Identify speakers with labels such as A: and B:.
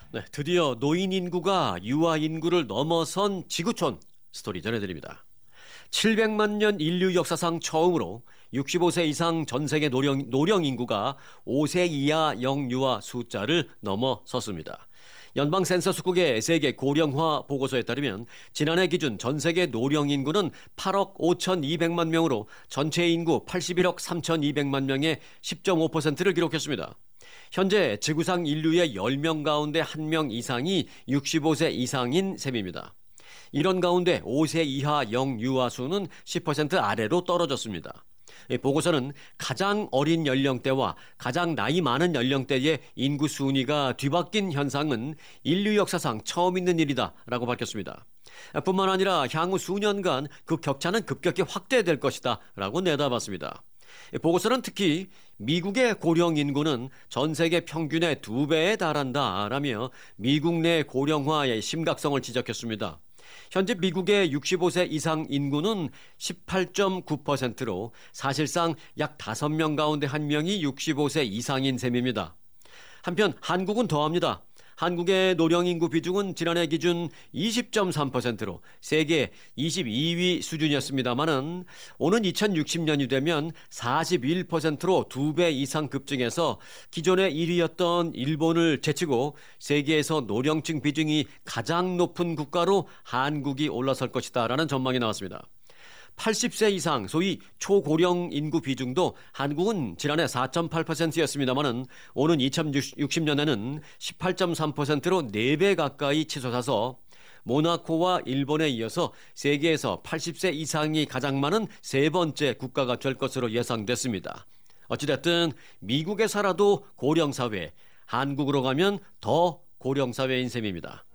A: 네, 드디어 노인 인구가 유아 인구를 넘어선 지구촌 스토리 전해드립니다. 700만 년 인류 역사상 처음으로 65세 이상 전 세계 노령 인구가 5세 이하 영유아 숫자를 넘어섰습니다. 연방 센서스국의 세계 고령화 보고서에 따르면 지난해 기준 전 세계 노령 인구는 8억 5,200만 명으로 전체 인구 81억 3,200만 명의 10.5%를 기록했습니다. 현재 지구상 인류의 10명 가운데 1명 이상이 65세 이상인 셈입니다. 이런 가운데 5세 이하 영유아 수는 10% 아래로 떨어졌습니다. 보고서는 가장 어린 연령대와 가장 나이 많은 연령대의 인구 순위가 뒤바뀐 현상은 인류 역사상 처음 있는 일이다라고 밝혔습니다. 뿐만 아니라 향후 수년간 그 격차는 급격히 확대될 것이다라고 내다봤습니다. 보고서는 특히 미국의 고령 인구는 전 세계 평균의 2배에 달한다라며 미국 내 고령화의 심각성을 지적했습니다. 현재 미국의 65세 이상 인구는 18.9%로 사실상 약 5명 가운데 1명이 65세 이상인 셈입니다. 한편 한국은 더합니다. 한국의 노령 인구 비중은 지난해 기준 20.3%로 세계 22위 수준이었습니다만은 오는 2060년이 되면 41%로 2배 이상 급증해서 기존의 1위였던 일본을 제치고 세계에서 노령층 비중이 가장 높은 국가로 한국이 올라설 것이다라는 전망이 나왔습니다. 80세 이상 소위 초고령 인구 비중도 한국은 지난해 4.8%였습니다마는 오는 2060년에는 18.3%로 4배 가까이 치솟아서 모나코와 일본에 이어서 세계에서 80세 이상이 가장 많은 세 번째 국가가 될 것으로 예상됐습니다. 어찌됐든 미국에 살아도 고령사회, 한국으로 가면 더 고령사회인 셈입니다.